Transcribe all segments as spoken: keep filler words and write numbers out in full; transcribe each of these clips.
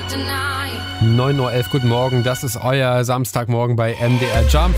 neun Uhr elf, guten Morgen, das ist euer Samstagmorgen bei M D R Jump.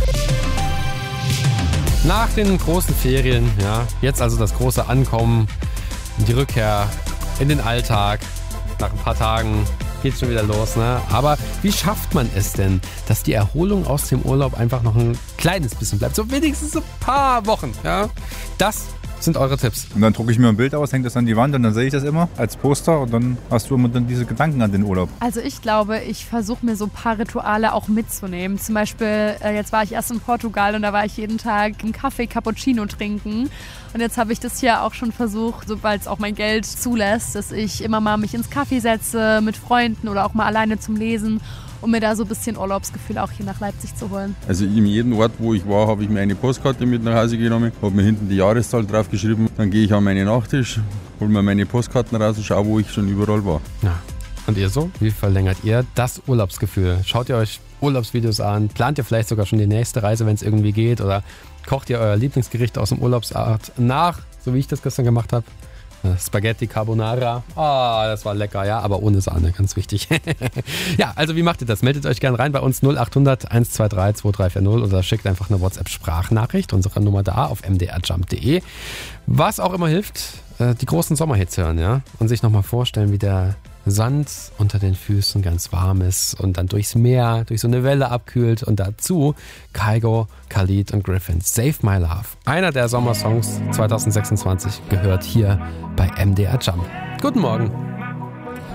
Nach den großen Ferien, ja, jetzt also das große Ankommen, die Rückkehr in den Alltag. Nach ein paar Tagen geht's schon wieder los, ne? Aber wie schafft man es denn, dass die Erholung aus dem Urlaub einfach noch ein kleines bisschen bleibt? So wenigstens ein paar Wochen, ja? Das sind eure Tipps. Und dann drucke ich mir ein Bild aus, hänge das an die Wand und dann sehe ich das immer als Poster und dann hast du immer dann diese Gedanken an den Urlaub. Also ich glaube, ich versuche mir so ein paar Rituale auch mitzunehmen. Zum Beispiel, äh, jetzt war ich erst in Portugal und da war ich jeden Tag einen Kaffee Cappuccino trinken. Und jetzt habe ich das hier auch schon versucht, sobald es auch mein Geld zulässt, dass ich immer mal mich ins Café setze mit Freunden oder auch mal alleine zum Lesen, um mir da so ein bisschen Urlaubsgefühl auch hier nach Leipzig zu holen. Also in jedem Ort, wo ich war, habe ich mir eine Postkarte mit nach Hause genommen, habe mir hinten die Jahreszahl drauf geschrieben, dann gehe ich an meinen Nachttisch, hole mir meine Postkarten raus und schaue, wo ich schon überall war. Ja. Und ihr so? Wie verlängert ihr das Urlaubsgefühl? Schaut ihr euch Urlaubsvideos an? Plant ihr vielleicht sogar schon die nächste Reise, wenn es irgendwie geht? Oder kocht ihr euer Lieblingsgericht aus dem Urlaubsort nach, so wie ich das gestern gemacht habe? Spaghetti Carbonara. Ah, oh, das war lecker, ja, aber ohne Sahne, ganz wichtig. Ja, also wie macht ihr das? Meldet euch gerne rein bei uns null acht hundert eins zwei drei zwei drei vier null oder schickt einfach eine WhatsApp-Sprachnachricht, unsere Nummer da auf m d r jump punkt d e. Was auch immer hilft, die großen Sommerhits hören, ja, und sich nochmal vorstellen, wie der Sand unter den Füßen ganz warm ist und dann durchs Meer, durch so eine Welle abkühlt und dazu Kygo, Khalid und Griffin. Save My Love. Einer der Sommersongs zwanzig sechsundzwanzig gehört hier bei M D R Jump. Guten Morgen.